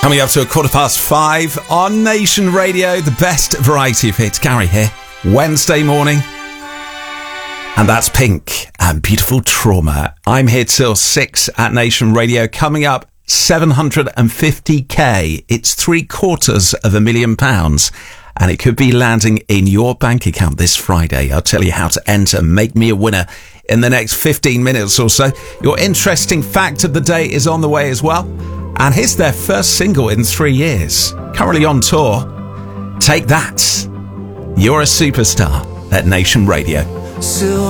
Coming up to 5:15 on Nation Radio, the best variety of hits. Gary here, Wednesday morning. And that's Pink and Beautiful Trauma. I'm here till 6 at Nation Radio. Coming up, 750k. It's £750,000. And it could be landing in your bank account this Friday. I'll tell you how to enter. Make me a winner in the next 15 minutes or so. Your interesting fact of the day is on the way as well. And here's their first single in 3 years. Currently on tour. Take that. You're a superstar at Nation Radio.